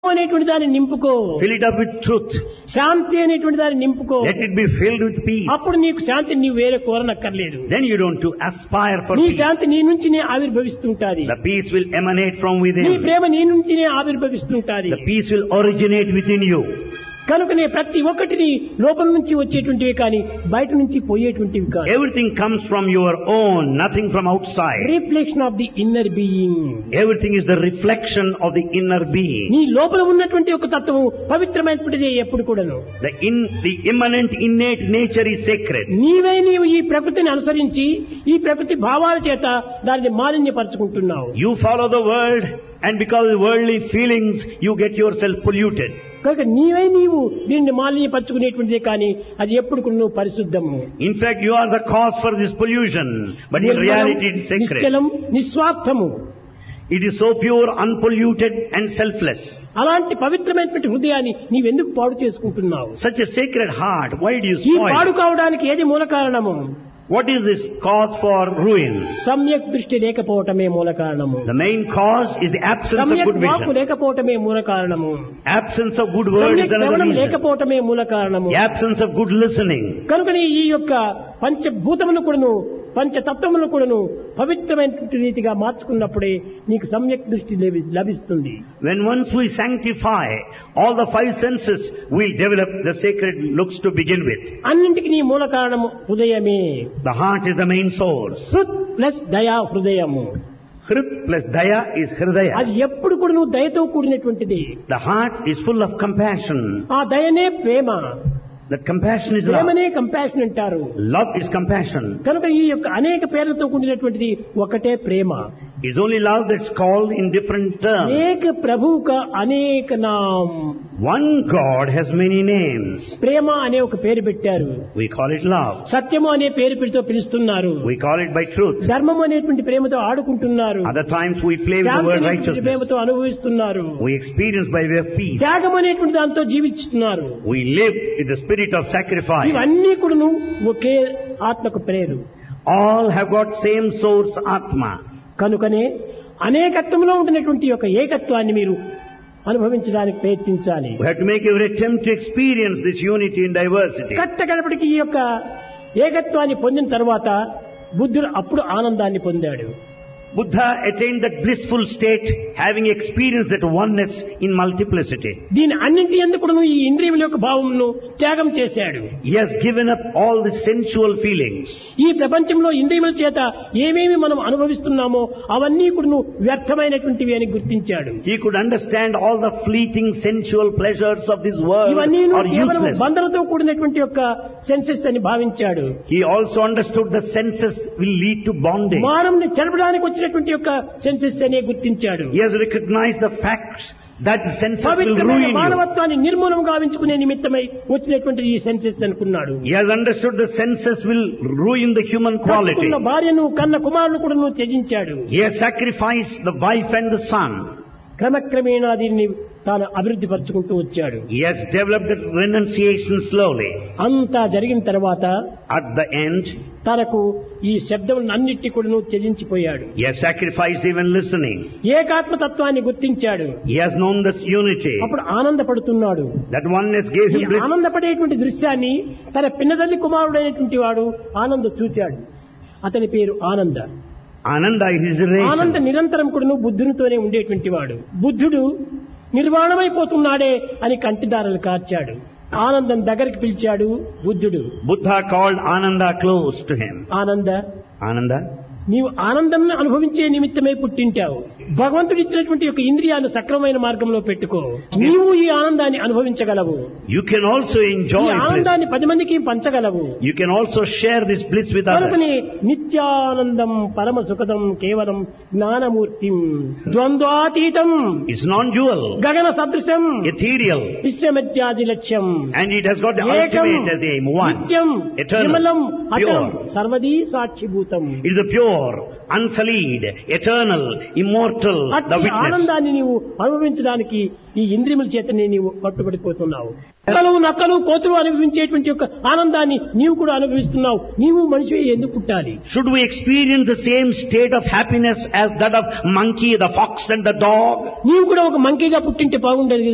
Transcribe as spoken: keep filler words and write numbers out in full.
అనేటువంటి దాన్ని నింపుకో. Fill it up with truth. శాంతి అనేటువంటి దాన్ని నింపుకో. Let it be filled with peace. అప్పుడు నీకు శాంతి నీవు వేరే కోరనక్కర్లేదు. Then you don't to aspire for నీ peace. శాంతి నీ నుంచినే ఆవిర్భవిస్తుంటాది. The peace will emanate from నీ within. ప్రేమ నీ నుంచినే ఆవిర్భవిస్తుంటాది. The peace will originate within you. కనుకనే ప్రతి ఒక్కటిని లోపల నుంచి వచ్చేటువంటివి కానీ బయట నుంచి పోయేటువంటివి కాదు. Everything comes from your own, nothing from outside. Reflection of the inner being. Everything is the reflection of the inner being. నీ లోపల ఉన్నటువంటి ఒక తత్వము పవిత్రమైనటువంటిది ఎప్పుడు కూడాను. The in, the immanent innate nature is sacred. నీవే నీవు ఈ ప్రకృతిని అనుసరించి ఈ ప్రకృతి భావాల చేత దానిని మాలిన్యపరుచుకుంటున్నావు. You follow the world, and because of worldly feelings, you get yourself polluted. కనుక నీవే నీవు దీన్ని మాలిన్యపరుచుకునేటువంటిదే కానీ అది ఎప్పుడు కూడా నువ్వు పరిశుద్ధము. In fact, you are the cause for this pollution, but in reality it is sacred. నిశ్చలం నిస్వార్థము. It is so pure, unpolluted and selfless. అలాంటి పవిత్రమైనటువంటి హృదయాన్ని నీవెందుకు పాడు చేసుకుంటున్నావు? Such a sacred heart, why do you ఈ పాడు spoil? కావడానికి ఏది మూల కారణము? What is this cause for ruin? సమ్యక్ దృష్టి లేకపోవటమే మూల కారణము. The main cause is the absence of సమ్యక్ good వాక్కు vision. లేకపోవటమే మూల కారణము. Absence of good word సమ్యక్ is another శ్రవణం reason. లేకపోవటమే మూల కారణము. The absence of good listening. కనుకనే ఈ యొక్క పంచభూతములు కూడాను పంచతత్వములు కూడాను పవిత్రమైనటువంటి రీతిగా మార్చుకున్నప్పుడే నీకు సమ్యక్ దృష్టి లభి- లభిస్తుంది. When once we sanctify all the five senses, we develop the sacred looks to begin with. అన్నింటికి నీ మూల కారణము హృదయమే. The heart is the main source. హృత్ plus దయా హృదయము. Hrit plus daya is hridaya. అది ఎప్పుడు కూడా నువ్వు దయతో కూడినటువంటిది. The heart is full of compassion. ఆ దయనే ప్రేమ. That compassion is love. ప్రేమనే కంపాషన్ అంటారు. Love is compassion. కనుక ఈ యొక్క అనేక పేర్లతో కూడినటువంటిది ఒకటే ప్రేమ. It's only love that's called in different terms. ఏక ప్రభువు కా అనేక నామ్. One God has many names. ప్రేమ అనే ఒక పేరు పెట్టారు. We call it love. సత్యము అనే పేరు పెడుతూ పిలుస్తున్నారు. We call it by truth. ధర్మం అనేటువంటి ప్రేమతో ఆడుకుంటున్నారు. Other times we play with the Shanti word అనేటువంటి righteousness. ప్రేమతో అనుభవిస్తున్నారు. We experience by way of peace. త్యాగం అనేటువంటి దాంతో జీవిస్తున్నారు. We live with the spirit of sacrifice. ఇవన్నీ కూడాను ఒకే ఆత్మకు prayer. All have got same source Atma. కనుకనే అనేకత్వంలో ఉంటున్నటువంటి యొక్క ఏకత్వాన్ని మీరు అనుభవించడానికి ప్రయత్నించాలి. We have to make every attempt to experience this unity in diversity. కట్ట గడపటికి ఈ యొక్క ఏకత్వాన్ని పొందిన తర్వాత బుద్ధుడు అప్పుడు ఆనందాన్ని పొందాడు. Buddha attained that blissful state having experienced that oneness in multiplicity. దీని అన్నింటి ఎందుకు ఈ ఇంద్రియముల యొక్క భావమును త్యాగం చేశాడు. He has given up all the sensual feelings. ఈ ప్రపంచంలో ఇంద్రియముల చేత ఏమేమి మనం అనుభవిస్తున్నామో అవన్నీ కూడా వ్యర్థమైనటువంటివి అని గుర్తించాడు. He could understand all the fleeting sensual pleasures of this world ఇవన్నీ are కేవలం useless. బంధనతో కూడినటువంటి యొక్క సెన్సెస్ అని భావించాడు. He also understood the senses will lead to bonding. మానవుని చెరపడానికి వచ్చినటువంటి యొక్క సెన్సెస్ అనే గుర్తించాడు. He has recognized the facts that the senses will పవిత్రమైన ruin you. మానవత్వాన్ని నిర్మూలం గావించుకునే నిమిత్తమై వచ్చినటువంటి ఈ సెన్సెస్ అనుకున్నాడు. He has understood the senses will ruin the human quality. కట్టుకున్న భార్యను కన్న కుమారుడు కూడా నువ్వు త్యజించాడు. He has sacrificed the wife and the son. క్రమక్రమేణా దీన్ని తాను అభివృద్ధి పరుచుకుంటూ వచ్చాడు. He has developed the renunciation slowly. అంతా జరిగిన తర్వాత At the end, తనకు ఈ శబ్దములన్నిటి కూడా త్యజించిపోయాడు. he has sacrificed even listening. ఏకాత్మతత్వాన్ని గుర్తించాడు. He has known this unity. అప్పుడు ఆనందపడుతున్నాడు. That oneness gave ఈ him bliss. ఆనందపడేటువంటి దృశ్యాన్ని తన పిన్నతల్లి కుమారుడైనటువంటి వాడు ఆనంద చూచాడు. అతని పేరు ఆనంద. Ananda is his ఆనంద relation. నిరంతరం కూడా బుద్ధునితోనే ఉండేటువంటి వాడు. బుద్ధుడు నిర్వాణమైపోతున్నాడే అని కంటిదారలు కార్చాడు. ఆనందం దగ్గరికి పిలిచాడు బుద్ధుడు. Buddha called Ananda close to him. ఆనంద, Ananda, నీవు ఆనందం అనుభవించే నిమిత్తమే పుట్టింటావు. భగవంతుడు ఇచ్చినటువంటి యొక్క ఇంద్రియాన్ని సక్రమమైన మార్గంలో పెట్టుకో. నీవు ఈ ఆనందాన్ని అనుభవించగలవు. you can also ఈ enjoy bliss. ఆనందాన్ని పది మందికి పంచగలవు. You can also share this bliss with others. కనుకని నిత్యానందం పరమ సుఖదం కేవలం జ్ఞానమూర్తిం ద్వంద్వాతీతం It's non-dual, గగన సదృశం ethereal, విశ్వమధ్యాది లక్ష్యం and it has got the ఏకం ultimate as the aim. One, నిత్యం eternal, విమలం అచలం pure. సర్వదీ సాక్షిభూతం. It is the pure, unsullied, eternal, immortal, the అట్టి witness. ఆనందాన్ని నీవు అనుభవించడానికి ఈ ఇంద్రియముల చేతనే నీవు పట్టుబడిపోతున్నావు. నక్కలు నక్కలు కోతులు అనుభవించేటువంటి యొక్క ఆనందాన్ని నీవు కూడా అనుభవిస్తున్నావు. నీవు మనిషి ఎందుకు పుట్టాలి? Should we experience the same state of happiness as that of monkey, the fox and the dog? నీవు కూడా ఒక మంకీగా పుట్టింటే బాగుండేది.